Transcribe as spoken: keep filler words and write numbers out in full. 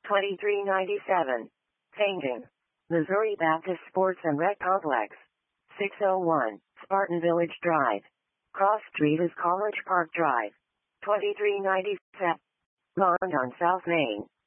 twenty-three ninety-seven. Painting. Missouri Baptist Sports and Rec Complex. six oh one, Spartan Village Drive. Cross Street is College Park Drive. twenty-three ninety-seven. Bond on South Main.